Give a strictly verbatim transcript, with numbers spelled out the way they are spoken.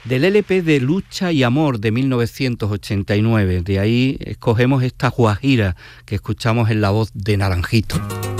del L P de Lucha y Amor de mil novecientos ochenta y nueve. De ahí escogemos esta guajira que escuchamos en la voz de Naranjito.